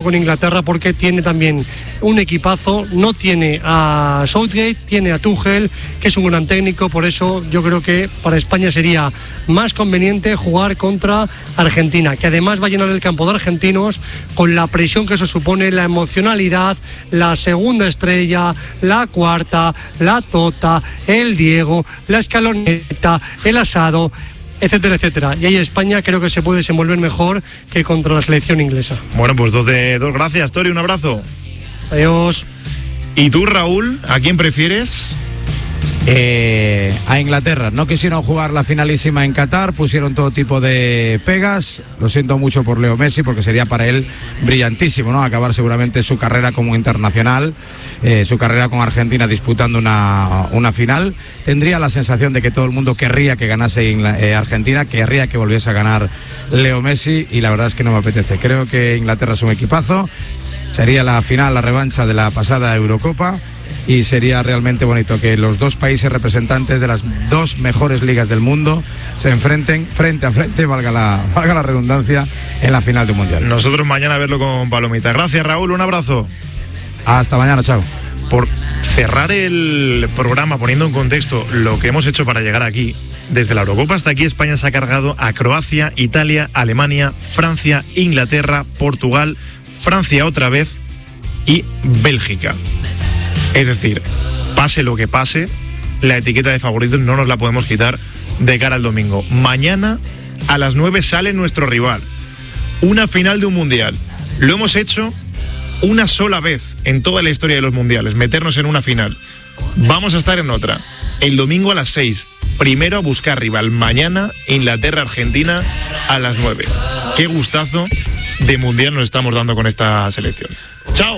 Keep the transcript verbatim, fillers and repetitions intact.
con Inglaterra porque tiene también un equipazo, no tiene a Southgate, tiene a Tuchel, que es un gran técnico, por eso yo creo que para España sería más conveniente jugar contra Argentina, que además va a llenar el campo de argentinos con la presión que eso supone, la emocionalidad, la segunda estrella, la cuarta, la tota, el Diego, la escaloneta, el asado, etcétera, etcétera. Y ahí España creo que se puede desenvolver mejor que contra la selección inglesa. Bueno, pues dos de dos. Gracias, Tori, un abrazo. Adiós. ¿Y tú, Raúl, a quién prefieres? Eh, a Inglaterra. No quisieron jugar la finalísima en Qatar, pusieron todo tipo de pegas. Lo siento mucho por Leo Messi, porque sería para él brillantísimo, ¿no? Acabar seguramente su carrera como internacional, eh, su carrera con Argentina disputando una, una final. Tendría la sensación de que todo el mundo querría que ganase eh, Argentina, querría que volviese a ganar Leo Messi, y la verdad es que no me apetece. Creo que Inglaterra es un equipazo, sería la final, la revancha de la pasada Eurocopa. Y sería realmente bonito que los dos países representantes de las dos mejores ligas del mundo se enfrenten frente a frente, valga la, valga la redundancia, en la final del Mundial. Nosotros mañana a verlo con palomita. Gracias, Raúl, un abrazo. Hasta mañana, chao. Por cerrar el programa poniendo en contexto lo que hemos hecho para llegar aquí, desde la Eurocopa hasta aquí España se ha cargado a Croacia, Italia, Alemania, Francia, Inglaterra, Portugal, Francia otra vez y Bélgica. Es decir, pase lo que pase, la etiqueta de favoritos no nos la podemos quitar de cara al domingo. Mañana a las nueve sale nuestro rival. Una final de un mundial. Lo hemos hecho una sola vez en toda la historia de los mundiales, meternos en una final. Vamos a estar en otra. El domingo a las seis. Primero a buscar rival. Mañana Inglaterra-Argentina a las nueve. Qué gustazo de mundial nos estamos dando con esta selección. ¡Chao!